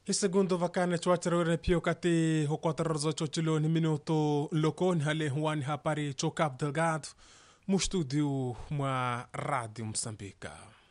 E segundo vakane chuacharore pio kati hokotarzo chochilo ni minuto loko ni hale huani hapari chokap delgado mu estúdio uma rádio Moçambique.